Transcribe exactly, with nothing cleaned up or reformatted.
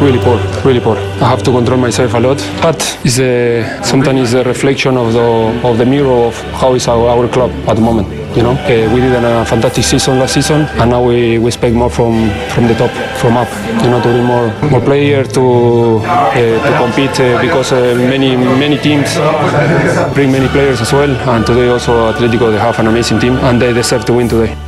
really poor, really poor. I have to control myself a lot, but it's a, sometimes it's a reflection of the of the mirror of how is our, our club at the moment. You know, uh, we did a fantastic season last season, and now we, we expect more from from the top, from up. You know, to bring more more players to uh, to compete uh, because uh, many many teams bring many players as well. And today also Atletico, they have an amazing team, and they deserve to win today.